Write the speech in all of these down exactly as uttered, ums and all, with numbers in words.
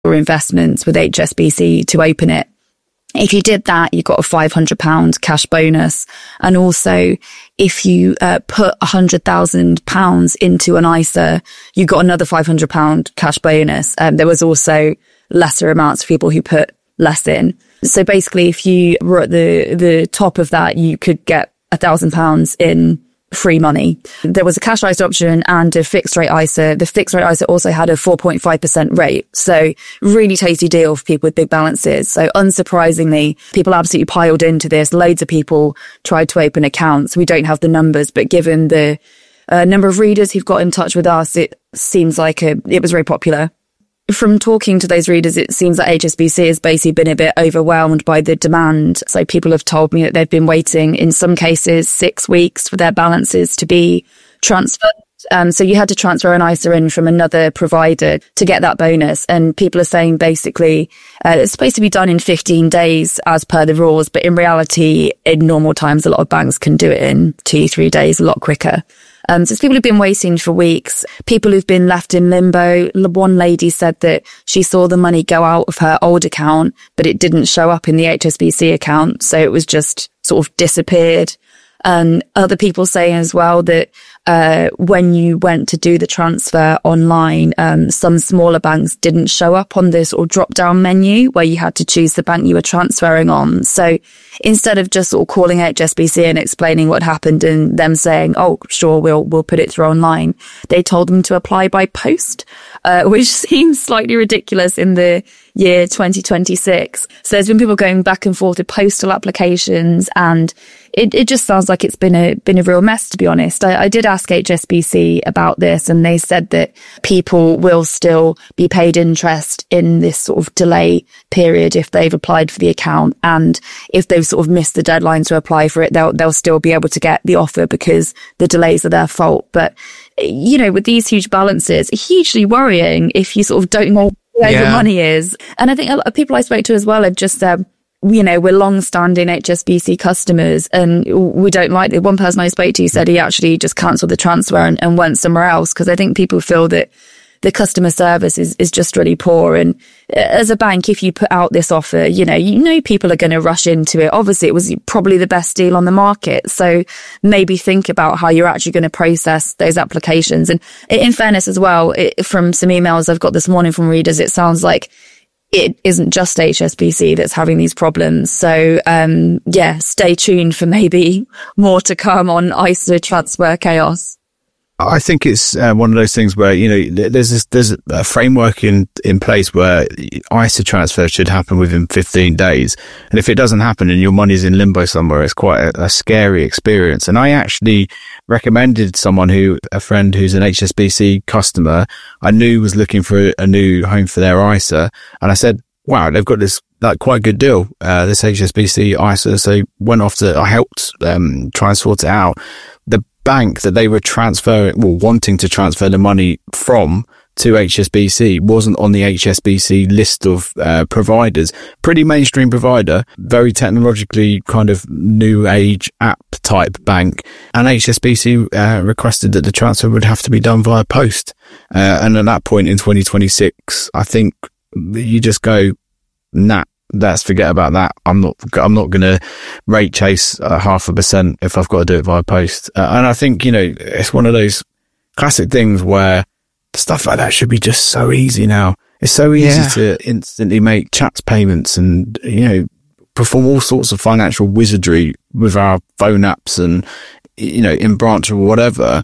or investments with H S B C to open it. If you did that, you got a five hundred pounds cash bonus. And also, if you uh, put one hundred thousand pounds into an I S A, you got another five hundred pounds cash bonus. Um, there was also lesser amounts for people who put less in. So basically, if you were at the, the top of that, you could get one thousand pounds in free money. There was a cash I S A option and a fixed rate I S A. The fixed rate I S A also had a four point five percent rate. So really tasty deal for people with big balances. So unsurprisingly, people absolutely piled into this. Loads of people tried to open accounts. We don't have the numbers, but given the uh, number of readers who've got in touch with us, it seems like a, it was very popular. From talking to those readers, it seems that H S B C has basically been a bit overwhelmed by the demand. So people have told me that they've been waiting, in some cases, six weeks for their balances to be transferred. Um, so you had to transfer an I S A in from another provider to get that bonus. And people are saying basically uh, it's supposed to be done in fifteen days as per the rules. But in reality, in normal times, a lot of banks can do it in two, three days, a lot quicker. Um, so it's people who've been waiting for weeks, people who've been left in limbo. One lady said that she saw the money go out of her old account, but it didn't show up in the H S B C account. So it was just sort of disappeared. And other people saying as well that uh when you went to do the transfer online, um some smaller banks didn't show up on this or drop down menu where you had to choose the bank you were transferring on. So instead of just sort of calling H S B C and explaining what happened and them saying, oh, sure, we'll we'll put it through online, they told them to apply by post, uh which seems slightly ridiculous in the year twenty twenty-six. So there's been people going back and forth with postal applications, and it, it just sounds like it's been a been a real mess, to be honest. I, I did ask H S B C about this, and they said that people will still be paid interest in this sort of delay period if they've applied for the account, and if they've sort of missed the deadline to apply for it, they'll they'll still be able to get the offer because the delays are their fault. But you know, with these huge balances, hugely worrying if you sort of don't know where yeah. your money is. And I think a lot of people I spoke to as well have just said, you know, we're long-standing H S B C customers and we don't like it. One person I spoke to said he actually just cancelled the transfer and, and went somewhere else, because I think people feel that the customer service is, is just really poor. And as a bank, if you put out this offer, you know, you know people are going to rush into it. Obviously, it was probably the best deal on the market. So maybe think about how you're actually going to process those applications. And in fairness as well, it, from some emails I've got this morning from readers, it sounds like it isn't just H S B C that's having these problems. So, um, yeah, stay tuned for maybe more to come on I S A transfer chaos. I think it's uh, one of those things where, you know, there's this, there's a framework in, in place where I S A transfer should happen within fifteen days. And if it doesn't happen and your money's in limbo somewhere, it's quite a, a scary experience. And I actually recommended someone who, a friend who's an H S B C customer, I knew was looking for a new home for their I S A. And I said, wow, they've got this, like, quite good deal, uh, this H S B C I S A. So went off to, I helped, um, try and sort it out. The bank that they were transferring, well, wanting to transfer the money from to H S B C wasn't on the H S B C list of uh, providers. Pretty mainstream provider, very technologically kind of new age app type bank. And H S B C uh, requested that the transfer would have to be done via post. Uh, and at that point in twenty twenty-six, I think you just go, nah, let's forget about that. I'm not, I'm not going to rate chase uh, half a percent if I've got to do it via post. Uh, and I think, you know, it's one of those classic things where stuff like that should be just so easy now. It's so easy yeah. to instantly make chats payments and, you know, perform all sorts of financial wizardry with our phone apps and, you know, in branch or whatever.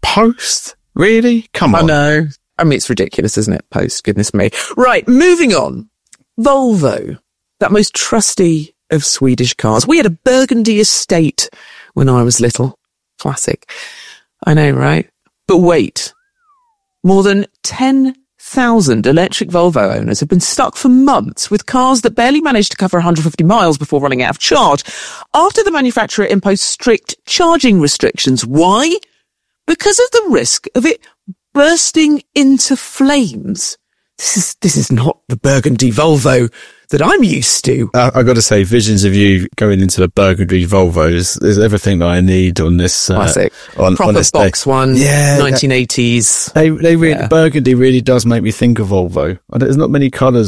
Post? Really? Come on. I know. I mean, it's ridiculous, isn't it? Post, goodness me. Right, moving on. Volvo. That most trusty of Swedish cars. We had a burgundy estate when I was little. Classic. I know, right? But wait. More than ten thousand electric Volvo owners have been stuck for months with cars that barely managed to cover one hundred fifty miles before running out of charge after the manufacturer imposed strict charging restrictions. Why? Because of the risk of it bursting into flames. this is, this is not the burgundy Volvo that I'm used to. Uh, I got to say, visions of you going into the burgundy Volvo is, is everything that I need on this. Uh, Classic. On, Proper on this box day. one. Yeah. nineteen eighties. They, they really, Yeah. burgundy really does make me think of Volvo. There's not many colours